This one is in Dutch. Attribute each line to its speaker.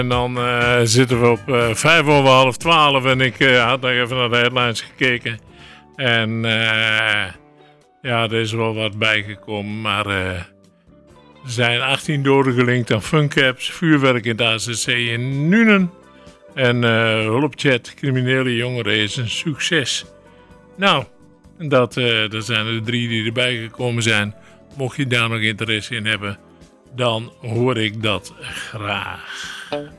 Speaker 1: En dan zitten we op 11:05 en ik had nog even naar de headlines gekeken. En ja, er is wel wat bijgekomen, maar er zijn 18 doden gelinkt aan funcaps, vuurwerk in het AZC in Nuenen. En hulpchat, criminele jongeren is een succes. Nou, dat zijn er 3 die erbij gekomen zijn. Mocht je daar nog interesse in hebben, dan hoor ik dat graag.